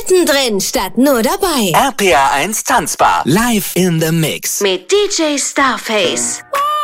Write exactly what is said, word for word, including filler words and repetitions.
Mittendrin statt nur dabei. R P R eins Tanzbar. Live in the Mix. Mit D J Starface.